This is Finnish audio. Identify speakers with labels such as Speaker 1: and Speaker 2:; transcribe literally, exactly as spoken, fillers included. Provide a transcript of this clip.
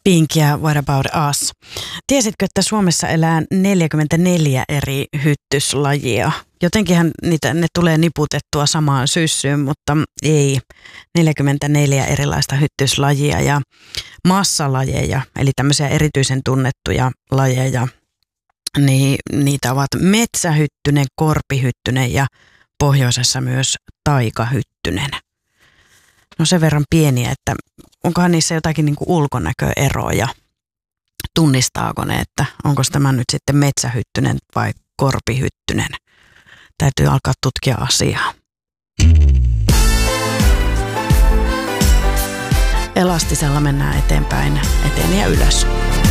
Speaker 1: Pink ja What About Us. Tiesitkö, että Suomessa elää neljäkymmentäneljä eri hyttyslajia? Jotenkinhan niitä, ne tulee niputettua samaan syssyyn, mutta ei. neljäkymmentäneljä erilaista hyttyslajia ja massalajeja, eli tämmöisiä erityisen tunnettuja lajeja. Niin, niitä ovat metsähyttynen, korpihyttynen ja pohjoisessa myös taikahyttynen. No sen verran pieniä, että onkohan niissä jotakin niin kuin ulkonäköeroja? Tunnistaako ne, että onko tämä nyt sitten metsähyttynen vai korpihyttynen? Täytyy alkaa tutkia asiaa. Elastisella mennään eteenpäin, eteen ja ylös.